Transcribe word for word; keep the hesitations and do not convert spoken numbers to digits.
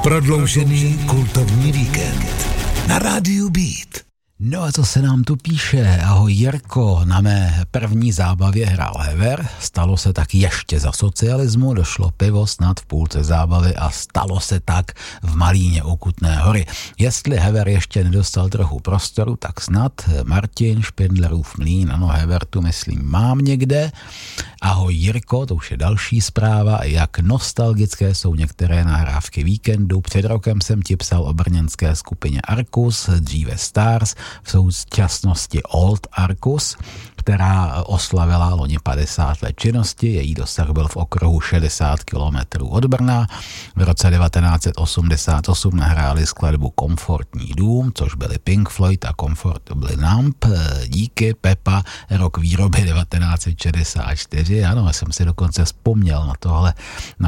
Prodloužený kultovní víkend na rádiu Beat. No a co se nám tu píše? Ahoj Jirko, na mé první zábavě hrál Hever, stalo se tak ještě za socialismu, došlo pivo snad v půlce zábavy a stalo se tak v Malíně u Kutné Hory. Jestli Hever ještě nedostal trochu prostoru, tak snad Martin Špindlerův mlýn, ano Hever tu myslím mám někde. Ahoj Jirko, to už je další zpráva, jak nostalgické jsou některé nahrávky víkendu. Před rokem jsem ti psal o brněnské skupině Arkus, dříve Stars, v současnosti Old Arkus, která oslavila loni padesát let činnosti, její dosah byl v okruhu šedesát kilometrů od Brna. V roce devatenáct set osmdesát osm nahráli skladbu Komfortní dům, což byli Pink Floyd a Comfortable Lamp. Díky Pepa, rok výroby devatenáct set šedesát čtyři, ano, já jsem si dokonce vzpomněl na tohle, na